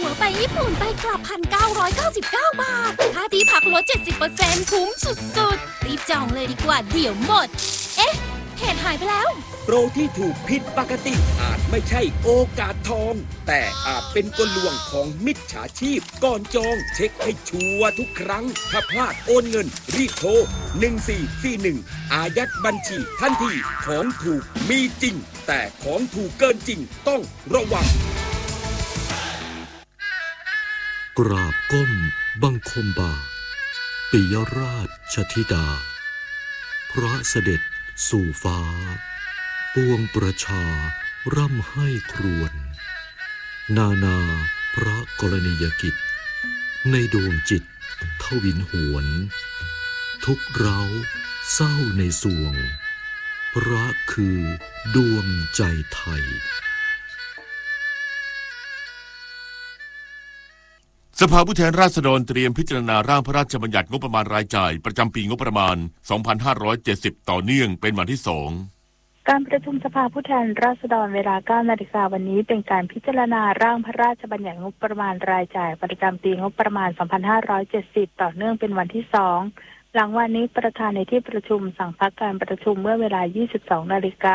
ไปญี่ปุ่นไปกลับ 1,999 บาทค่าที่พักลด 70% คุ้มสุดๆรีบจองเลยดีกว่าเดี๋ยวหมดเอ๊ะเพจหายไปแล้วโปรที่ถูกผิดปกติอาจไม่ใช่โอกาสทองแต่อาจเป็นกลลวงของมิจฉาชีพก่อนจองเช็คให้ชัวร์ทุกครั้งถ้าพลาดโอนเงินรีบโทร1441อายัดบัญชีทันทีของถูกมีจริงแต่ของถูกเกินจริงต้องระวังกราบก้มบังคมบาทปิยราชธิดาพระเสด็จสู่ฟ้าปวงประชาร่ำให้ครวญนาพระกรณียกิจในดวงจิตทวินหวนทุกเร้าเศร้าในสวงพระคือดวงใจไทยสภาผู้แทนราษฎรเตรียมพิจารณาร่างพระราชบัญญัติงบประมาณรายจ่ายประจำปีงบประมาณ 2570 ต่อเนื่องเป็นวันที่ 2 การประชุมสภาผู้แทนราษฎรเวลา 9 นาฬิกาวันนี้เป็นการพิจารณาร่างพระราชบัญญัติงบประมาณรายจ่ายประจำปีงบประมาณ 2570 ต่อเนื่องเป็นวันที่ 2หลังวันนี้ประธานในที่ประชุมสั่งพักการประชุมเมื่อเวลา 22 นาฬิกา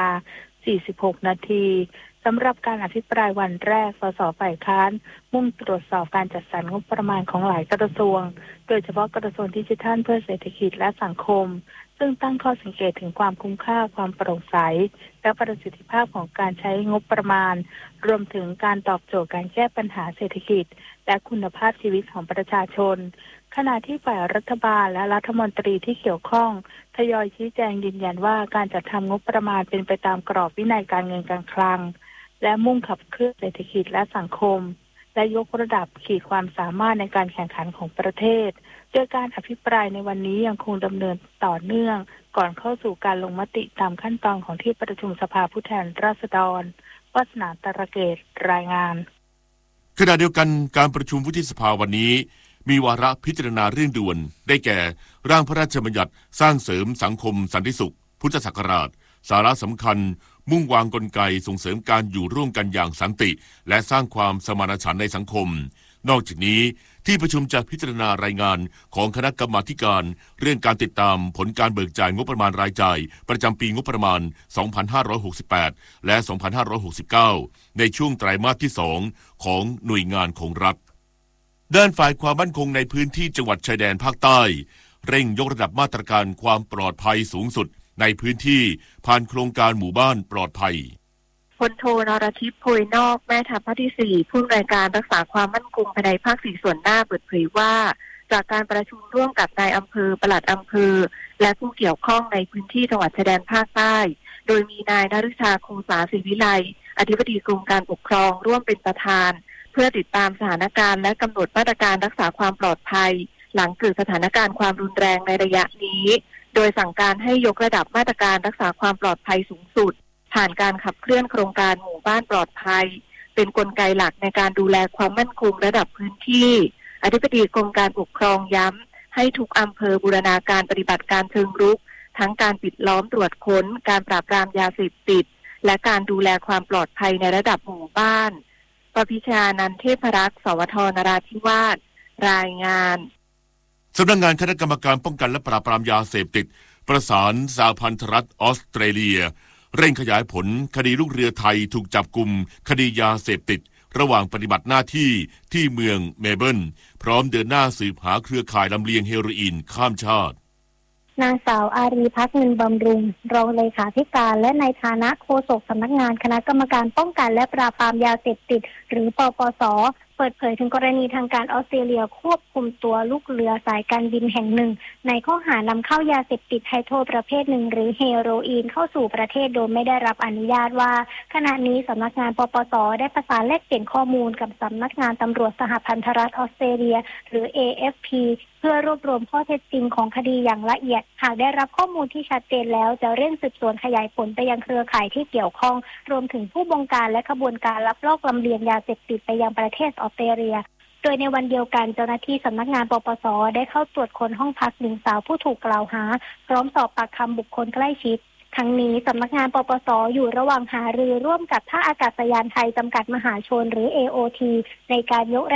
46 นาทีสำหรับการอภิปรายวันแรกสสฝ่ายค้านมุ่งตรวจสอบการจัดสรรงบประมาณของหลายกระทรวงโดยเฉพาะกระทรวงดิจิทัลเพื่อเศรษฐกิจและสังคมซึ่งตั้งข้อสังเกตถึงความคุ้มค่าความโปร่งใสและประสิทธิภาพของการใช้งบประมาณรวมถึงการตอบโจทย์การแก้ปัญหาเศรษฐกิจและคุณภาพชีวิตของประชาชนขณะที่ฝ่ายรัฐบาลและรัฐมนตรีที่เกี่ยวข้องทยอยชี้แจงยืนยันว่าการจัดทำงบประมาณเป็นไปตามกรอบวินัยการเงินการคลังและมุ่งขับเคลื่อนเศรษฐกิจและสังคมและยกระดับขีดความสามารถในการแข่งขันของประเทศโดยการอภิปรายในวันนี้ยังคงดำเนินต่อเนื่องก่อนเข้าสู่การลงมติตามขั้นตอนของที่ประชุมสภาผู้แทนราษฎรวาสนาตระเกตรายงานขณะเดียวกันการประชุมวุฒิสภาวันนี้มีวาระพิจารณาเรื่องด่วนได้แก่ร่างพระราชบัญญัติสร้างเสริมสังคมสันติสุขพุทธศักราชสาระสำคัญมุ่งวางกลไกส่งเสริมการอยู่ร่วมกันอย่างสันติและสร้างความสมานฉันท์ในสังคมนอกจากนี้ที่ประชุมจะพิจารณารายงานของคณะกรรมาการเรื่องการติดตามผลการเบิกจ่ายงบประมาณรายจ่ายประจำปีงบประมาณ 2568 และ 2569 ในช่วงไตรมาสที่ 2 ของหน่วยงานของรัฐด้านฝ่ายความมั่นคงในพื้นที่จังหวัดชายแดนภาคใต้เร่งยกระดับมาตรการความปลอดภัยสูงสุดในพื้นที่ผ่านโครงการหมู่บ้านปลอดภัยพลโทนรทิพย์โพยนอกแม่ทัพภาคที่ 4 ผู้อำนวยการรักษาความมั่นคงภายในภาค 4 ส่วนหน้าเปิดเผยว่าจากการประชุมร่วมกับนายอำเภอปลัดอำเภอและผู้เกี่ยวข้องในพื้นที่จังหวัดชายแดนภาคใต้โดยมีนายนฤชาคงษาศรีวิไลอธิบดีกรมการปกครองร่วมเป็นประธานเพื่อติดตามสถานการณ์และกำหนดมาตรการรักษาความปลอดภัยหลังเกิดสถานการณ์ความรุนแรงในระยะนี้โดยสั่งการให้ยกระดับมาตรการรักษาความปลอดภัยสูงสุดผ่านการขับเคลื่อนโครงการหมู่บ้านปลอดภัยเป็นกลไกหลักในการดูแลความมั่นคงระดับพื้นที่อธิบดีกรมการปกครองย้ำให้ทุกอำเภอบูรณาการปฏิบัติการเชิงรุกทั้งการปิดล้อมตรวจค้นการปราบปรามยาเสพติดและการดูแลความปลอดภัยในระดับหมู่บ้านปพิชานันท์เทพรักษ์สวทนราธิวาสรายงานสำนักงานคณะกรรมการป้องกันและปราบปรามยาเสพติดประสานสหพันธรัฐออสเตรเลียเร่งขยายผลคดีลูกเรือไทยถูกจับกุมคดียาเสพติดระหว่างปฏิบัติหน้าที่ที่เมืองเมลเบิร์นพร้อมเดินหน้าสืบหาเครือข่ายลำเลียงเฮโรอีนข้ามชาตินางสาวอารีพัฒน์เงินบำรุงรองเลขาธิการและในฐานะโฆษกสำนักงานคณะกรรมการป้องกันและปราบปรามยาเสพติดหรือปปส.เปิดเผยถึงกรณีทางการออสเตรเลียควบคุมตัวลูกเรือสายการบินแห่งหนึ่งในข้อหานำเข้ายาเสพติดไฮโดรประเภทหนึ่งหรือเฮโรอีนเข้าสู่ประเทศโดยไม่ได้รับอนุญาตว่าขณะนี้สำนักงานปปส.ได้ประสานแลกเปลี่ยนข้อมูลกับสำนักงานตำรวจสหพันธรัฐออสเตรเลียหรือ AFP เพื่อรวบรวมข้อเท็จจริงของคดีอย่างละเอียดหากได้รับข้อมูลที่ชัดเจนแล้วจะเร่งสืบสวนขยายผลไปยังเครือข่ายที่เกี่ยวข้องรวมถึงผู้บงการและขบวนการลักลอบลำเลียงยาเสพติดไปยังประเทศออสเตรเลียโดยในวันเดียวกันเจ้าหน้าที่สำนักงานปปส.ได้เข้าตรวจค้นห้องพักหญิงสาวผู้ถูกกล่าวหาพร้อมสอบปากคำบุคคลใกล้ชิดทั้งนี้สำนักงานปปส.อยู่ระหว่างหารือร่วมกับท่าอากาศยานไทยจำกัดมหาชนหรือ AOT ในการยก